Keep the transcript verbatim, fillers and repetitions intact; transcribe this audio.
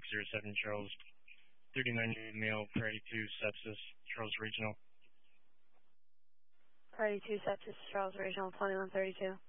zero seven Charles, thirty-nine male, priority two, sepsis, Charles Regional. Priority two, sepsis, Charles Regional, twenty-one thirty-two.